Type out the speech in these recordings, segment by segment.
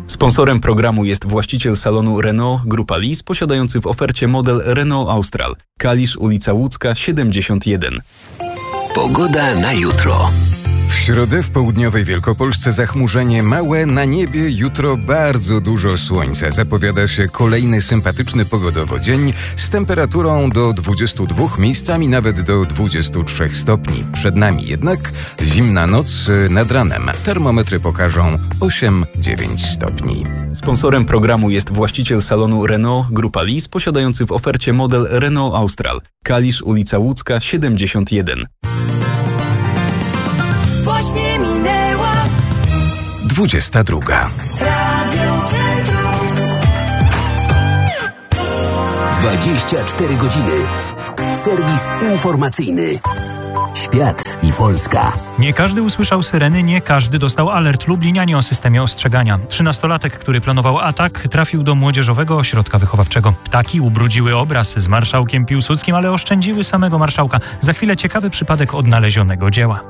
Sponsorem programu jest właściciel salonu Renault Grupa Lis, posiadający w ofercie model Renault Austral. Kalisz, ulica Łódzka, 71. Pogoda na jutro. W środę w południowej Wielkopolsce zachmurzenie małe, na niebie jutro bardzo dużo słońca. Zapowiada się kolejny sympatyczny pogodowo dzień z temperaturą do 22, miejscami nawet do 23 stopni. Przed nami jednak zimna noc nad ranem. Termometry pokażą 8-9 stopni. Sponsorem programu jest właściciel salonu Renault Grupa Lis, posiadający w ofercie model Renault Austral. Kalisz, ulica Łódzka, 71. Właśnie minęła 22. Radio Centrum. 24 godziny. Serwis informacyjny. Świat i Polska. Nie każdy usłyszał syreny, nie każdy dostał alert. Lublinianie o systemie ostrzegania. 13-latek, który planował atak, trafił do młodzieżowego ośrodka wychowawczego. Ptaki ubrudziły obraz z marszałkiem Piłsudskim, ale oszczędziły samego marszałka. Za chwilę ciekawy przypadek odnalezionego dzieła.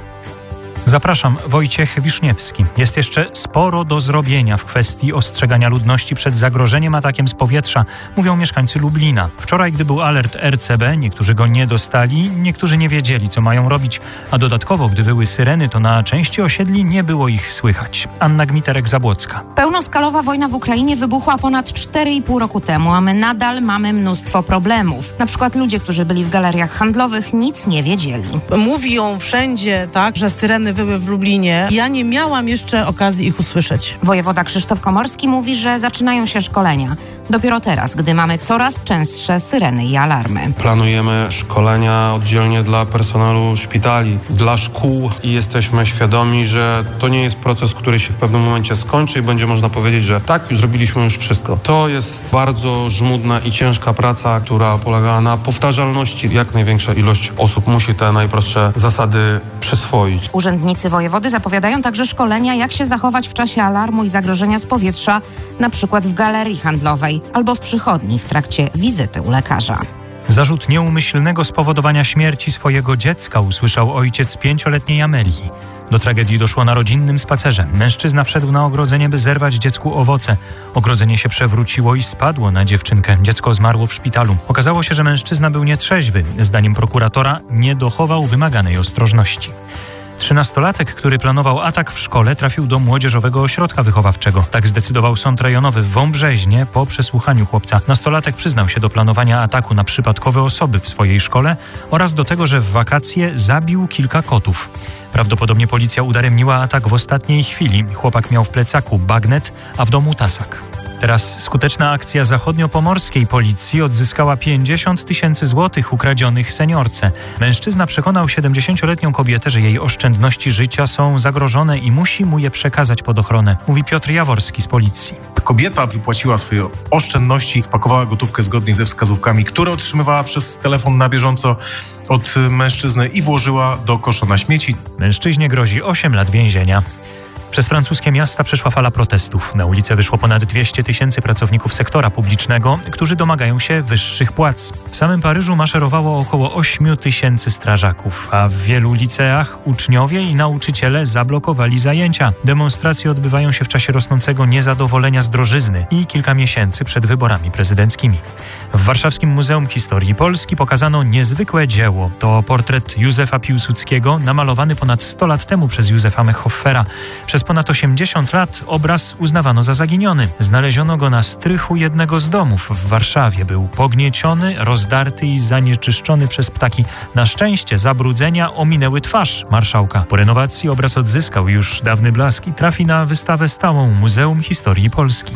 Zapraszam, Wojciech Wiszniewski. Jest jeszcze sporo do zrobienia w kwestii ostrzegania ludności przed zagrożeniem atakiem z powietrza, mówią mieszkańcy Lublina. Wczoraj, gdy był alert RCB, niektórzy go nie dostali, niektórzy nie wiedzieli, co mają robić, a dodatkowo, gdy wyły syreny, to na części osiedli nie było ich słychać. Anna Gmiterek-Zabłocka. Pełnoskalowa wojna w Ukrainie wybuchła ponad 4,5 roku temu, a my nadal mamy mnóstwo problemów. Na przykład ludzie, którzy byli w galeriach handlowych, nic nie wiedzieli. Mówią wszędzie, tak, że syreny wyły w Lublinie. Ja nie miałam jeszcze okazji ich usłyszeć. Wojewoda Krzysztof Komorski mówi, że zaczynają się szkolenia. Dopiero teraz, gdy mamy coraz częstsze syreny i alarmy. Planujemy szkolenia oddzielnie dla personelu szpitali, dla szkół i jesteśmy świadomi, że to nie jest proces, który się w pewnym momencie skończy i będzie można powiedzieć, że tak, już zrobiliśmy już wszystko. To jest bardzo żmudna i ciężka praca, która polega na powtarzalności. Jak największa ilość osób musi te najprostsze zasady przyswoić. Urzędnicy wojewody zapowiadają także szkolenia, jak się zachować w czasie alarmu i zagrożenia z powietrza, na przykład w galerii handlowej albo w przychodni w trakcie wizyty u lekarza. Zarzut nieumyślnego spowodowania śmierci swojego dziecka usłyszał ojciec 5-letniej Amelii. Do tragedii doszło na rodzinnym spacerze. Mężczyzna wszedł na ogrodzenie, by zerwać dziecku owoce. Ogrodzenie się przewróciło i spadło na dziewczynkę. Dziecko zmarło w szpitalu. Okazało się, że mężczyzna był nietrzeźwy. Zdaniem prokuratora nie dochował wymaganej ostrożności. 13-latek, który planował atak w szkole, trafił do młodzieżowego ośrodka wychowawczego. Tak zdecydował sąd rejonowy w Wąbrzeźnie po przesłuchaniu chłopca. Nastolatek przyznał się do planowania ataku na przypadkowe osoby w swojej szkole oraz do tego, że w wakacje zabił kilka kotów. Prawdopodobnie policja udaremniła atak w ostatniej chwili. Chłopak miał w plecaku bagnet, a w domu tasak. Teraz skuteczna akcja zachodniopomorskiej policji odzyskała 50 000 złotych ukradzionych seniorce. Mężczyzna przekonał 70-letnią kobietę, że jej oszczędności życia są zagrożone i musi mu je przekazać pod ochronę, mówi Piotr Jaworski z policji. Kobieta wypłaciła swoje oszczędności, spakowała gotówkę zgodnie ze wskazówkami, które otrzymywała przez telefon na bieżąco od mężczyzny i włożyła do kosza na śmieci. Mężczyźnie grozi 8 lat więzienia. Przez francuskie miasta przeszła fala protestów. Na ulicę wyszło ponad 200 000 pracowników sektora publicznego, którzy domagają się wyższych płac. W samym Paryżu maszerowało około 8 000 strażaków, a w wielu liceach uczniowie i nauczyciele zablokowali zajęcia. Demonstracje odbywają się w czasie rosnącego niezadowolenia z drożyzny i kilka miesięcy przed wyborami prezydenckimi. W Warszawskim Muzeum Historii Polski pokazano niezwykłe dzieło. To portret Józefa Piłsudskiego, namalowany ponad 100 lat temu przez Józefa Mehoffera. Przez ponad 80 lat obraz uznawano za zaginiony. Znaleziono go na strychu jednego z domów w Warszawie. Był pognieciony, rozdarty i zanieczyszczony przez ptaki. Na szczęście zabrudzenia ominęły twarz marszałka. Po renowacji obraz odzyskał już dawny blask i trafi na wystawę stałą Muzeum Historii Polski.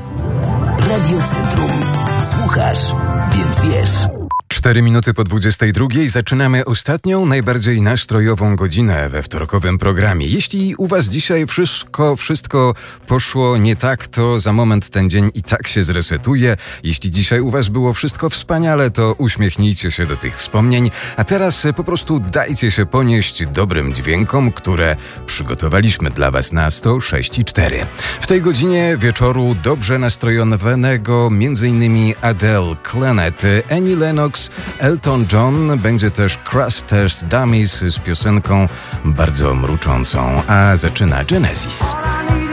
Radio Centrum. Słuchasz, więc wiesz. 4 minuty po 22 zaczynamy ostatnią, najbardziej nastrojową godzinę we wtorkowym programie. Jeśli u was dzisiaj wszystko poszło nie tak, to za moment ten dzień i tak się zresetuje. Jeśli dzisiaj u was było wszystko wspaniale, to uśmiechnijcie się do tych wspomnień, a teraz po prostu dajcie się ponieść dobrym dźwiękom, które przygotowaliśmy dla was na 106,4. W tej godzinie wieczoru dobrze nastrojonego m.in. Adele, Clannad, Annie Lennox, Elton John, będzie też Crash Test Dummies z piosenką bardzo mruczącą, a zaczyna Genesis.